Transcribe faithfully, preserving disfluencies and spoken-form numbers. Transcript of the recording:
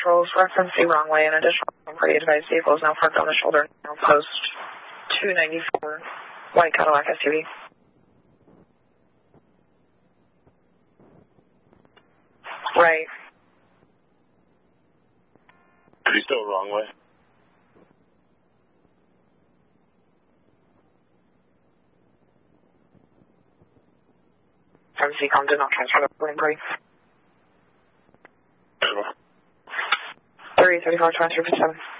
patrols reference the wrong way. An additional party advised vehicle is now parked on the shoulder. Now post two ninety-four, white Cadillac S U V. Right. Is he still wrong way? seven C com did not transfer the lane party. three thirty-four, twenty-three fifty-seven.